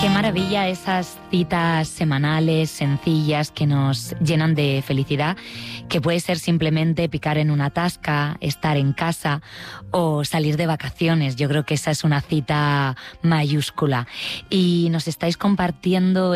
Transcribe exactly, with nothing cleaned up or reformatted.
Qué maravilla esas citas semanales, sencillas, que nos llenan de felicidad, que puede ser simplemente picar en una tasca, estar en casa o salir de vacaciones. Yo creo que esa es una cita mayúscula. Y nos estáis compartiendo